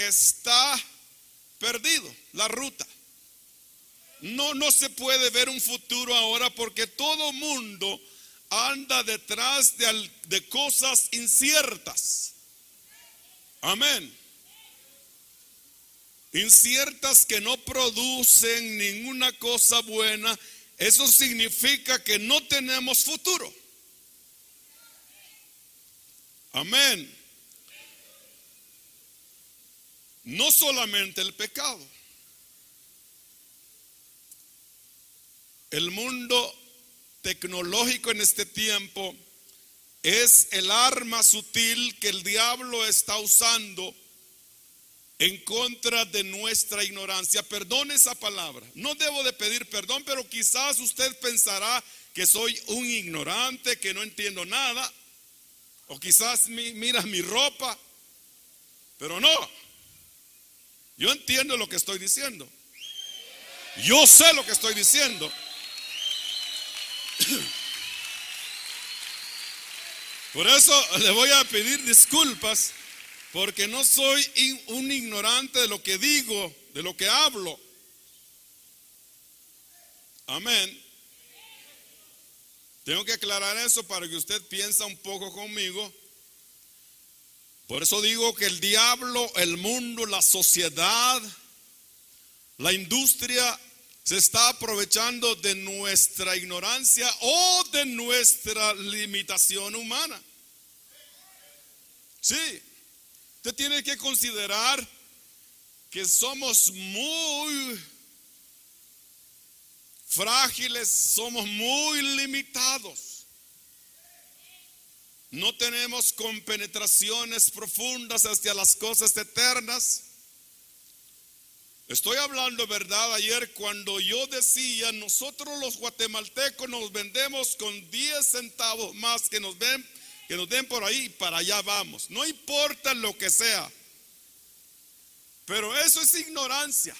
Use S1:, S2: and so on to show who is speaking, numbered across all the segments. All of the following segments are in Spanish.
S1: está perdido, la ruta. No se puede ver un futuro ahora porque todo mundo anda detrás de cosas inciertas. Amén. Inciertas que no producen ninguna cosa buena. Eso significa que no tenemos futuro. Amén. No solamente el pecado. El mundo tecnológico en este tiempo es el arma sutil que el diablo está usando en contra de nuestra ignorancia. Perdone esa palabra. No debo de pedir perdón, pero quizás usted pensará que soy un ignorante, que no entiendo nada. O quizás mira mi ropa. Pero no. Yo entiendo lo que estoy diciendo. Yo sé lo que estoy diciendo. Por eso le voy a pedir disculpas, porque no soy un ignorante de lo que digo, de lo que hablo. Amén. Tengo que aclarar eso para que usted piense un poco conmigo. Por eso digo que el diablo, el mundo, la sociedad, la industria se está aprovechando de nuestra ignorancia o de nuestra limitación humana. Sí, usted tiene que considerar que somos muy frágiles, somos muy limitados. No tenemos compenetraciones profundas hacia las cosas eternas. Estoy hablando verdad. Ayer cuando yo decía, nosotros los guatemaltecos nos vendemos con 10 centavos más que nos den por ahí, para allá vamos. No importa lo que sea. Pero eso es ignorancia.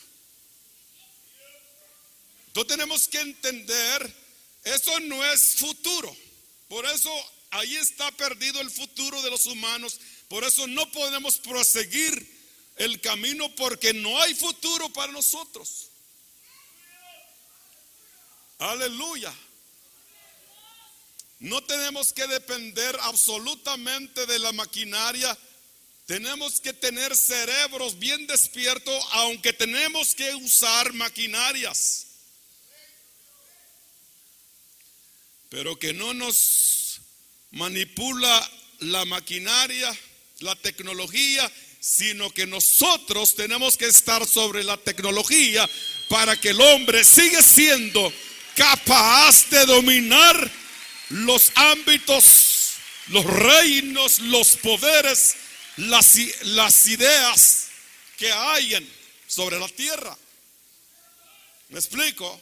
S1: Entonces tenemos que entender, eso no es futuro. Por eso ahí está perdido el futuro de los humanos. Por eso no podemos proseguir el camino, porque no hay futuro para nosotros. Aleluya. No tenemos que depender absolutamente de la maquinaria. Tenemos que tener cerebros bien despiertos, aunque tenemos que usar maquinarias. Pero que no nos manipula la maquinaria, la tecnología, sino que nosotros tenemos que estar sobre la tecnología para que el hombre siga siendo capaz de dominar los ámbitos, los reinos, los poderes, las ideas que hayan sobre la tierra. ¿Me explico?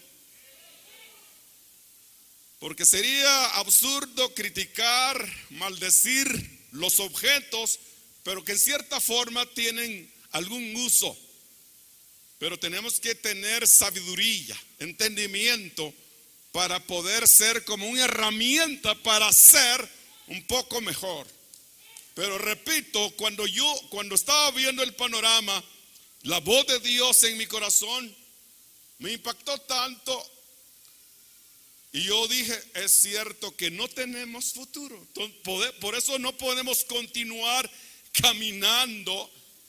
S1: Porque sería absurdo criticar, maldecir los objetos, pero que en cierta forma tienen algún uso. Pero tenemos que tener sabiduría, entendimiento, para poder ser como una herramienta para ser un poco mejor. Pero repito, cuando estaba viendo el panorama, la voz de Dios en mi corazón me impactó tanto. Y yo dije, es cierto que no tenemos futuro. Por eso no podemos continuar caminando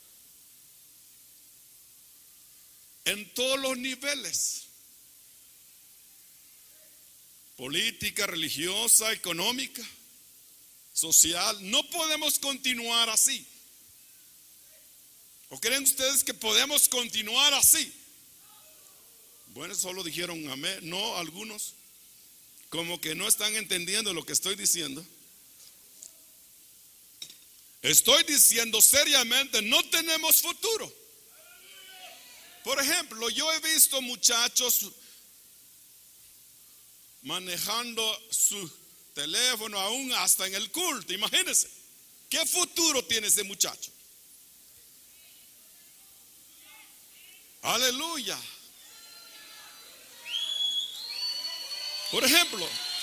S1: en todos los niveles: política, religiosa, económica, social. No podemos continuar así. ¿O creen ustedes que podemos continuar así? Bueno, solo dijeron amén. No, algunos como que no están entendiendo lo que estoy diciendo. Estoy diciendo seriamente, no tenemos futuro. Por ejemplo, yo he visto muchachos manejando su teléfono aún hasta en el culto. Imagínense, ¿qué futuro tiene ese muchacho? Aleluya. Por ejemplo,